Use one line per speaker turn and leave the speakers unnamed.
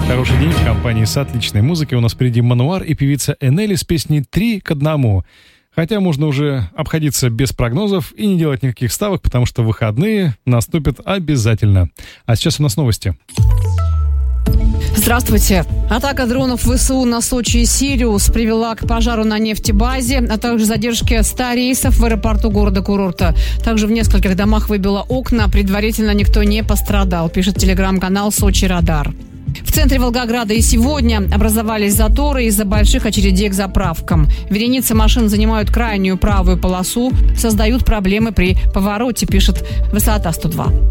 Хороший день в компании с отличной музыкой. У нас впереди Мануар и певица Энели с песней «3 к 1». Хотя можно уже обходиться без прогнозов и не делать никаких ставок, потому что выходные наступят обязательно. А сейчас у нас новости.
Здравствуйте. Атака дронов ВСУ на Сочи и Сириус привела к пожару на нефтебазе, а также задержке 100 рейсов в аэропорту города-курорта. Также в нескольких домах выбило окна, предварительно никто не пострадал, пишет телеграм-канал «Сочи Радар». В центре Волгограда и сегодня образовались заторы из-за больших очередей к заправкам. Вереницы машин занимают крайнюю правую полосу, создают проблемы при повороте, пишет Высота 102.